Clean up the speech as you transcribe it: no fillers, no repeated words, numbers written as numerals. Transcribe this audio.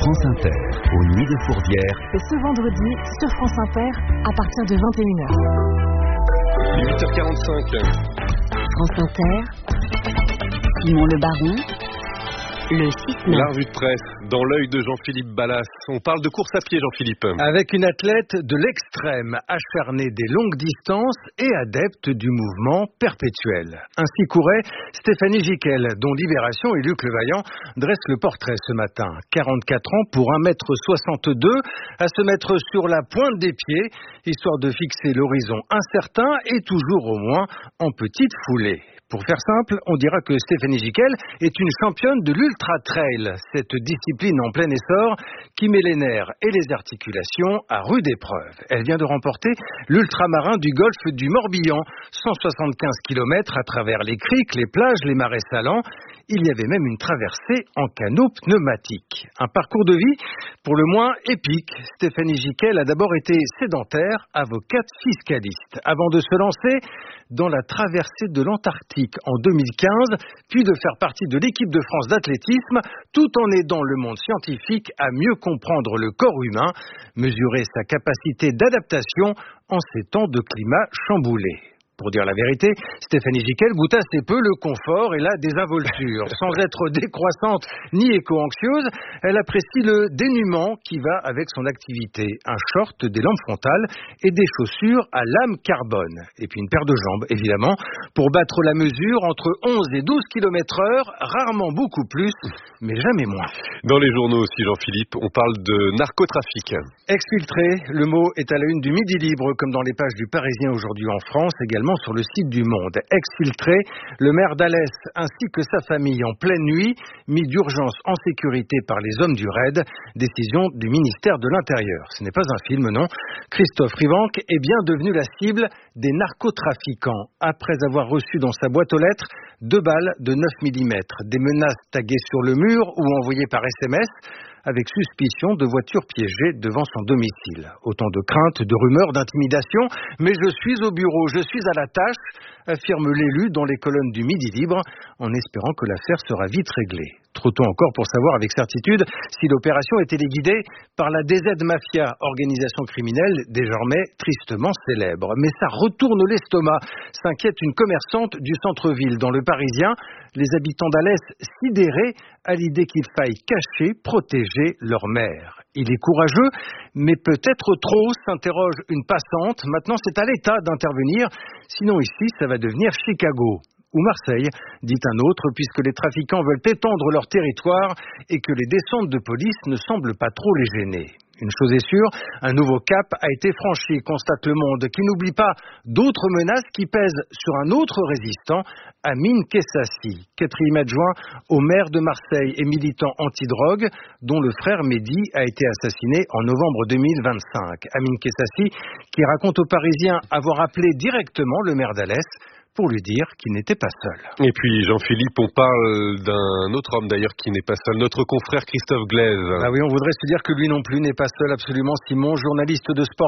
France Inter, aux Nuits de Fourvière. Et ce vendredi, sur France Inter, à partir de 21h. 8h45. France Inter, Simon Le Baron, le 6-9. La revue de presse, dans l'œil de Jean-Philippe Ballas. On parle de course à pied, Jean-Philippe. Avec une athlète de l'extrême, acharnée des longues distances et adepte du mouvement perpétuel. Ainsi courait Stéphanie Giquel, dont Libération et Luc Levaillant dressent le portrait ce matin. 44 ans pour 1m62, à se mettre sur la pointe des pieds, histoire de fixer l'horizon incertain et toujours au moins en petite foulée. Pour faire simple, on dira que Stéphanie Giquel est une championne de l'ultra-trail, cette discipline en plein essor qui met les nerfs et les articulations à rude épreuve. Elle vient de remporter l'ultramarin du golfe du Morbihan, 175 km à travers les criques, les plages, les marais salants. Il y avait même une traversée en canot pneumatique. Un parcours de vie pour le moins épique. Stéphanie Giquel a d'abord été sédentaire, avocate fiscaliste, avant de se lancer dans la traversée de l'Antarctique en 2015, puis de faire partie de l'équipe de France d'athlétisme, tout en aidant le monde scientifique à mieux comprendre le corps humain, mesurer sa capacité d'adaptation en ces temps de climat chamboulé. Pour dire la vérité, Stéphanie Giquel goûte assez peu le confort et la désinvolture. Sans être décroissante ni éco-anxieuse, elle apprécie le dénuement qui va avec son activité. Un short, des lampes frontales et des chaussures à lame carbone. Et puis une paire de jambes, évidemment, pour battre la mesure entre 11 et 12 km/h, rarement beaucoup plus, mais jamais moins. Dans les journaux aussi, Jean-Philippe, on parle de narcotrafic. Exfiltré, le mot est à la une du Midi Libre, comme dans les pages du Parisien aujourd'hui en France, également sur le site du Monde. Exfiltré, le maire d'Alès ainsi que sa famille en pleine nuit, mis d'urgence en sécurité par les hommes du RAID, décision du ministère de l'Intérieur. Ce n'est pas un film, non. Christophe Rivanc est bien devenu la cible des narcotrafiquants, après avoir reçu dans sa boîte aux lettres 2 balles de 9 mm, des menaces taguées sur le mur ou envoyées par SMS, avec suspicion de voitures piégées devant son domicile. Autant de craintes, de rumeurs, d'intimidation, mais je suis au bureau, je suis à la tâche, affirme l'élu dans les colonnes du Midi Libre, en espérant que l'affaire sera vite réglée. Trop tôt encore pour savoir avec certitude si l'opération était guidée par la DZ Mafia, organisation criminelle désormais tristement célèbre. Mais ça retourne l'estomac, s'inquiète une commerçante du centre-ville dans le Parisien. Les habitants d'Alès sidérés à l'idée qu'il faille cacher, protéger leur mère. Il est courageux, mais peut-être trop, s'interroge une passante. Maintenant, c'est à l'État d'intervenir, sinon ici, ça va devenir Chicago. Ou Marseille, dit un autre, puisque les trafiquants veulent étendre leur territoire et que les descentes de police ne semblent pas trop les gêner. Une chose est sûre, un nouveau cap a été franchi, constate Le Monde, qui n'oublie pas d'autres menaces qui pèsent sur un autre résistant, Amine Kessassi, 4e adjoint au maire de Marseille et militant anti-drogue, dont le frère Mehdi a été assassiné en novembre 2025. Amine Kessassi, qui raconte aux Parisiens avoir appelé directement le maire d'Alès pour lui dire qu'il n'était pas seul. Et puis Jean-Philippe, on parle d'un autre homme d'ailleurs qui n'est pas seul, notre confrère Christophe Glaise. Ah oui, on voudrait se dire que lui non plus n'est pas seul, absolument. Simon, journaliste de sport